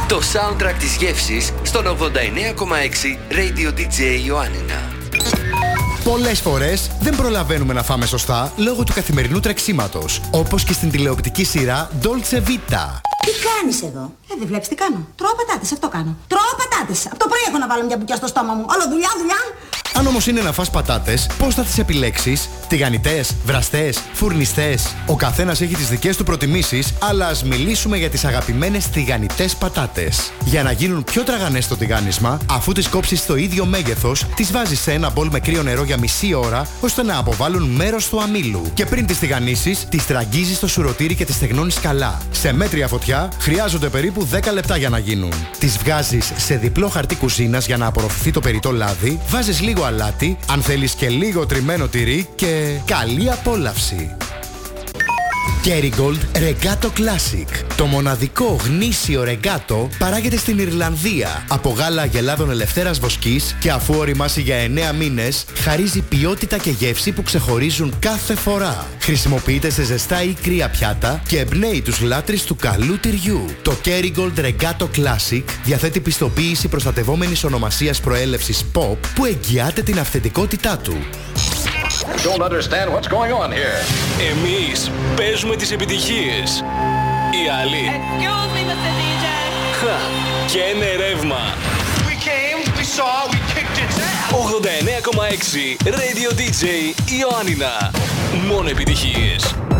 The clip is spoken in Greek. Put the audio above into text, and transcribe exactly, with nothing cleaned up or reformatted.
Το soundtrack της γεύσης στον ογδόντα εννέα κόμμα έξι Radio ντι τζέι Ιωάννινα. Πολλές φορές δεν προλαβαίνουμε να φάμε σωστά λόγω του καθημερινού τρεξίματος, όπως και στην τηλεοπτική σειρά Dolce Vita. Τι κάνεις εδώ? Ε, δεν βλέπεις τι κάνω? Τρώω πατάτες, αυτό κάνω. Τρώω πατάτες. Από το πρωί έχω να βάλω μια μπουκιά στο στόμα μου. Όλο δουλειά, δουλειά. Αν όμως είναι να φας πατάτες, πώς θα τις επιλέξεις? Τηγανιτές, βραστές, φουρνιστές? Ο καθένας έχει τις δικές του προτιμήσεις, αλλά ας μιλήσουμε για τις αγαπημένες τηγανιτές πατάτες. Για να γίνουν πιο τραγανές στο τηγάνισμα, αφού τις κόψεις στο ίδιο μέγεθος, τις βάζεις σε ένα μπολ με κρύο νερό για μισή ώρα, ώστε να αποβάλουν μέρος του αμύλου. Και πριν τις τηγανίσεις, τις τραγγίζεις στο σουρωτήρι και τις στεγνώνεις καλά. Σε μέτρια φωτιά, χρειάζονται περίπου δέκα λεπτά για να γίνουν. Τις βγάζεις σε διπλό χαρτί κουζίνας για να απορροφηθεί το περιττό λάδι, βάζεις λίγο αλάτι, αν θέλεις και λίγο τριμμένο τυρί και καλή απόλαυση. Kerrygold Regato Classic. Το μοναδικό γνήσιο ρεγκάτο παράγεται στην Ιρλανδία από γάλα αγελάδων ελευθέρας βοσκής και αφού οριμάσει για εννέα μήνες, χαρίζει ποιότητα και γεύση που ξεχωρίζουν κάθε φορά. Χρησιμοποιείται σε ζεστά ή κρύα πιάτα και εμπνέει τους λάτρεις του καλού τυριού. Το Kerrygold Regato Classic διαθέτει πιστοποίηση προστατευόμενης ονομασίας προέλευσης Pop που εγγυάται την αυθεντικότητά του. Don't understand what's going on here. Εμείς παίζουμε τις επιτυχίες. Οι άλλοι Excuse me, μίστερ ντι τζέι. Χα, και είναι ρεύμα. We came, we saw, we kicked its ass. ογδόντα εννέα κόμμα έξι Radio ντι τζέι Ιωάννινα. Μόνο επιτυχίες.